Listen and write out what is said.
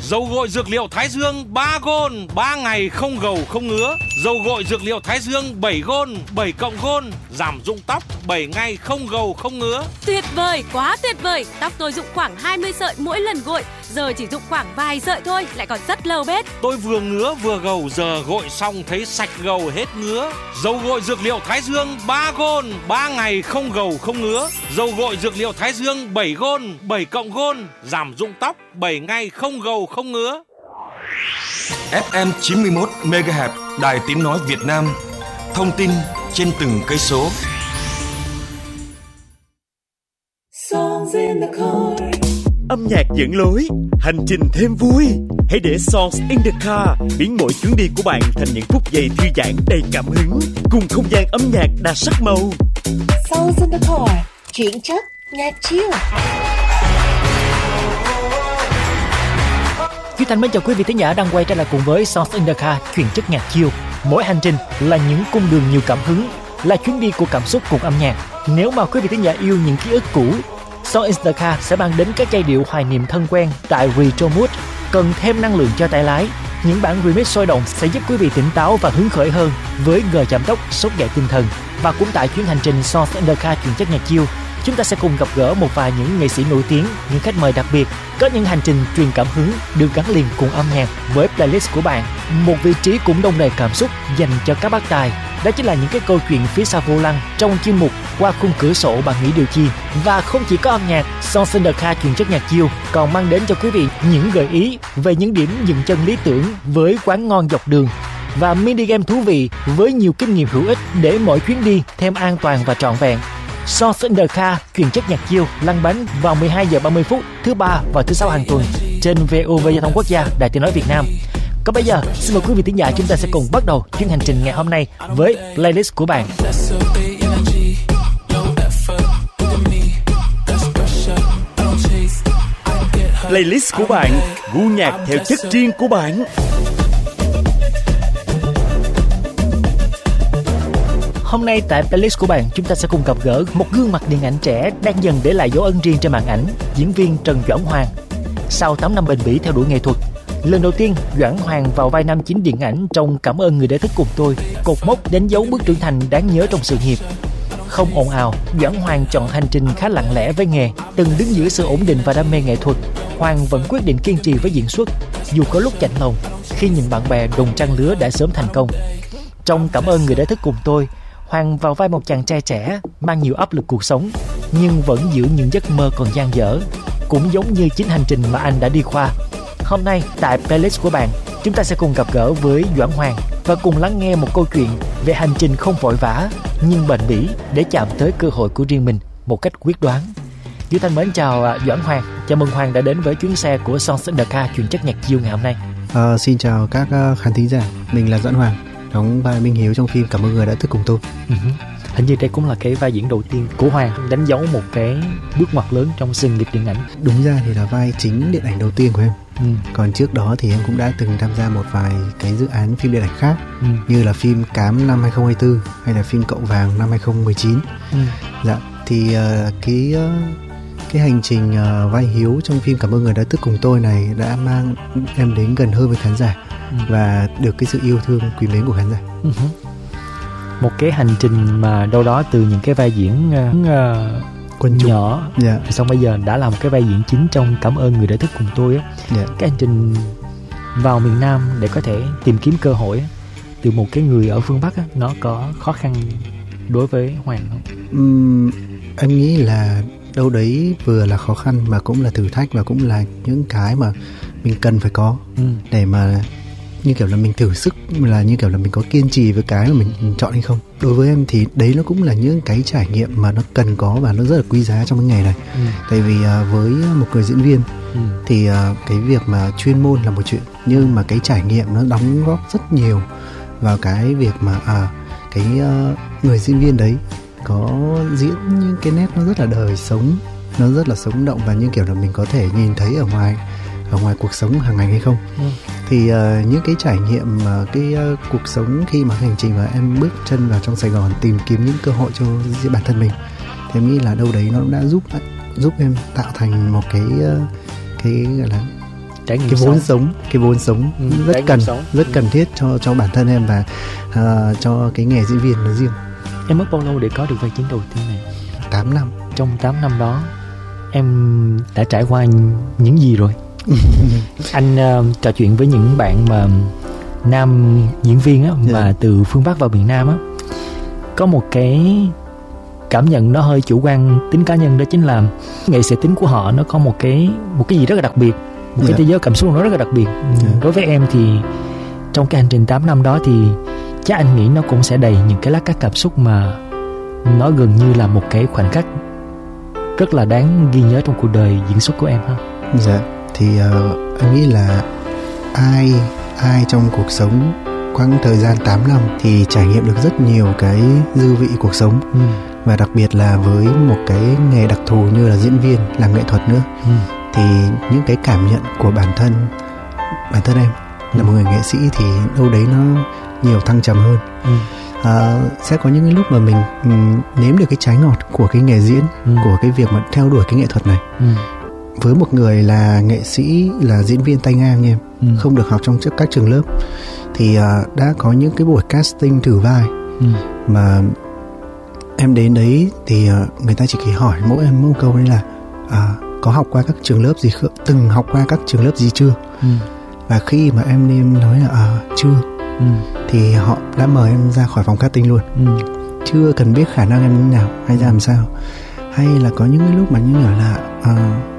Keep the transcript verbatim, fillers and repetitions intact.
Dầu gội dược liệu Thái Dương ba gôn, ba ngày không gầu không ngứa. Dầu gội dược liệu Thái Dương bảy gôn, bảy cộng gôn, giảm rụng tóc bảy ngày không gầu không ngứa. Tuyệt vời, quá tuyệt vời. Tóc tôi rụng khoảng hai mươi sợi mỗi lần gội, giờ chỉ rụng khoảng vài sợi thôi, lại còn rất lâu bết. Tôi vừa ngứa vừa gầu, giờ gội xong thấy sạch gầu hết ngứa. Dầu gội dược liệu Thái Dương ba gôn, ba ngày không gầu không ngứa. Dầu gội dược liệu Thái Dương bảy gôn, bảy cộng gôn, giảm rụng tóc bảy ngày không gầu không ngứa. ép em chín mươi mốt mê ga héc Đài Tiếng nói Việt Nam. Thông tin trên từng cây số. Âm nhạc dẫn lối, hành trình thêm vui. Hãy để Songs in the Car biến mỗi chuyến đi của bạn thành những phút giây thư giãn đầy cảm hứng, cùng không gian âm nhạc đa sắc màu. Songs in the Car, chuyển chất, nhạc chill. Duy Thành mến chào quý vị thính giả đang quay trở lại cùng với Songs in the Car, chuyển chất nhạc chill. Mỗi hành trình là những cung đường nhiều cảm hứng, là chuyến đi của cảm xúc cùng âm nhạc. Nếu mà quý vị thính giả yêu những ký ức cũ, Songs in the Car sẽ mang đến các giai điệu hoài niệm thân quen tại Retro Mood. Cần thêm năng lượng cho tay lái, những bản remix sôi động sẽ giúp quý vị tỉnh táo và hứng khởi hơn với gờ giảm tốc, sốt dậy tinh thần. Và cũng tại chuyến hành trình Songs in the Car chuyển chất nhạc chill, chúng ta sẽ cùng gặp gỡ một vài những nghệ sĩ nổi tiếng, những khách mời đặc biệt, có những hành trình truyền cảm hứng được gắn liền cùng âm nhạc với playlist của bạn. Một vị trí cũng đông đầy cảm xúc dành cho các bác tài. Đó chính là những cái câu chuyện phía sau vô lăng trong chuyên mục Qua khung cửa sổ bạn nghĩ điều chi. Và không chỉ có âm nhạc, Songs in the Car chuyển chất nhạc chill còn mang đến cho quý vị những gợi ý về những điểm dừng chân lý tưởng với quán ngon dọc đường và mini game thú vị với nhiều kinh nghiệm hữu ích để mỗi chuyến đi thêm an toàn và trọn vẹn. Songs in the Car chuyển chất nhạc chill lăn bánh vào mười hai giờ ba mươi phút thứ ba và thứ sáu hàng tuần trên vê o vê Giao thông Quốc gia, Đài Tiếng nói Việt Nam. Còn bây giờ, xin mời quý vị thính giả chúng ta sẽ cùng bắt đầu chuyến hành trình ngày hôm nay với playlist của bạn. Playlist của bạn, gu nhạc theo chất riêng của bạn. Hôm nay tại playlist của bạn, chúng ta sẽ cùng gặp gỡ một gương mặt điện ảnh trẻ đang dần để lại dấu ấn riêng trên màn ảnh, diễn viên Trần Doãn Hoàng. Sau tám năm bền bỉ theo đuổi nghệ thuật, lần đầu tiên Doãn Hoàng vào vai nam chính điện ảnh trong Cảm ơn người đã thức cùng tôi, cột mốc đánh dấu bước trưởng thành đáng nhớ trong sự nghiệp. Không ồn ào, Doãn Hoàng chọn hành trình khá lặng lẽ với nghề. Từng đứng giữa sự ổn định và đam mê nghệ thuật, Hoàng vẫn quyết định kiên trì với diễn xuất, dù có lúc chạnh lòng khi nhìn bạn bè đồng trang lứa đã sớm thành công. Trong Cảm ơn người đã thức cùng tôi, Hoàng vào vai một chàng trai trẻ mang nhiều áp lực cuộc sống nhưng vẫn giữ những giấc mơ còn dang dở, cũng giống như chính hành trình mà anh đã đi qua. Hôm nay tại playlist của bạn, chúng ta sẽ cùng gặp gỡ với Doãn Hoàng và cùng lắng nghe một câu chuyện về hành trình không vội vã nhưng bền bỉ để chạm tới cơ hội của riêng mình một cách quyết đoán. Duy Thanh mến chào Doãn Hoàng, chào mừng Hoàng đã đến với chuyến xe của Songs in the Car chuyển chất nhạc chill ngày hôm nay. À, xin chào các khán thính giả, mình là Doãn Hoàng, đóng vai Minh Hiếu trong phim Cảm ơn người đã thức cùng tôi. Uh-huh. Hình như đây cũng là cái vai diễn đầu tiên của Hoàng, đánh dấu một cái bước ngoặt lớn trong sự nghiệp điện ảnh. Đúng ra thì là vai chính điện ảnh đầu tiên của em. Ừ. Còn trước đó thì em cũng đã từng tham gia một vài cái dự án phim điện ảnh khác, ừ. như là phim Cám năm hai không hai tư hay là phim Cậu Vàng năm hai không một chín. Ừ. Dạ, thì uh, cái uh, cái hành trình uh, vai Hiếu trong phim Cảm ơn người đã thức cùng tôi này đã mang em đến gần hơn với khán giả, ừ. và được cái sự yêu thương quý mến của khán giả. Ừ. Một cái hành trình mà đâu đó từ những cái vai diễn uh, Quân nhỏ, yeah. xong bây giờ đã là một cái vai diễn chính trong Cảm ơn người đã thức cùng tôi á. Yeah. Cái hành trình vào miền Nam để có thể tìm kiếm cơ hội á, từ một cái người ở phương Bắc á, nó có khó khăn đối với Hoàng không? Uhm, em nghĩ là đâu đấy vừa là khó khăn mà cũng là thử thách và cũng là những cái mà mình cần phải có, ừ. để mà như kiểu là mình thử sức, là như kiểu là mình có kiên trì với cái mà mình, mình chọn hay không. Đối với em thì đấy nó cũng là những cái trải nghiệm mà nó cần có và nó rất là quý giá trong cái nghề này. Ừ. Tại vì uh, với một người diễn viên, ừ. thì uh, cái việc mà chuyên môn là một chuyện, nhưng mà cái trải nghiệm nó đóng góp rất nhiều vào cái việc mà à, cái uh, người diễn viên đấy có diễn những cái nét nó rất là đời sống, nó rất là sống động và như kiểu là mình có thể nhìn thấy ở ngoài ở ngoài cuộc sống hàng ngày hay không. Ừ. Thì uh, những cái trải nghiệm uh, cái uh, cuộc sống khi mà hành trình mà em bước chân vào trong Sài Gòn tìm kiếm những cơ hội cho bản thân mình, thì em nghĩ là đâu đấy nó đã giúp giúp em tạo thành một cái uh, cái gọi là trải nghiệm cái vốn sống. sống, cái vốn sống Ừ, rất trải nghiệm cần, sống. rất cần thiết cho cho bản thân em và uh, cho cái nghề diễn viên nói riêng. Em mất bao lâu để có được vai chính đầu tiên này? tám năm. Trong tám năm đó em đã trải qua những gì rồi? Anh uh, trò chuyện với những bạn mà nam diễn viên á, Dạ. mà từ phương Bắc vào miền Nam á, có một cái cảm nhận nó hơi chủ quan tính cá nhân, đó chính là nghệ sĩ tính của họ nó có một cái một cái gì rất là đặc biệt, một Dạ. cái thế giới cảm xúc nó rất là đặc biệt. Dạ. Đối với em thì trong cái hành trình tám năm đó thì chắc anh nghĩ nó cũng sẽ đầy những cái lát cắt cảm xúc mà nó gần như là một cái khoảnh khắc rất là đáng ghi nhớ trong cuộc đời diễn xuất của em ha. Dạ, thì uh, anh nghĩ là ai ai trong cuộc sống quãng thời gian tám năm thì trải nghiệm được rất nhiều cái dư vị cuộc sống. Ừ. Và đặc biệt là với một cái nghề đặc thù như là diễn viên, làm nghệ thuật nữa, Ừ. thì những cái cảm nhận của bản thân bản thân em là một người nghệ sĩ thì đâu đấy nó nhiều thăng trầm hơn. Ừ. À, sẽ có những cái lúc mà mình um, nếm được cái trái ngọt của cái nghề diễn, Ừ. của cái việc mà theo đuổi cái nghệ thuật này. Ừ. Với một người là nghệ sĩ, là diễn viên tay ngang em, Ừ. không được học trong các trường lớp, thì uh, đã có những cái buổi casting thử vai Ừ. mà em đến đấy thì uh, người ta chỉ kỳ hỏi mỗi em một câu đấy là uh, có học qua các trường lớp gì không, từng học qua các trường lớp gì chưa. Ừ. Và khi mà em nên nói là uh, chưa, Ừ. thì họ đã mời em ra khỏi phòng casting luôn. Ừ. Chưa cần biết khả năng em như nào hay ra làm sao. Hay là có những cái lúc mà như kiểu là uh,